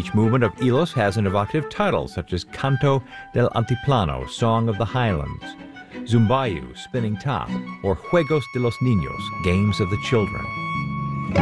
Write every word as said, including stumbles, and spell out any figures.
Each movement of Hilos has an evocative title, such as Canto del Altiplano, Song of the Highlands, Zumbayu, Spinning Top, or Juegos de los Niños, Games of the Children.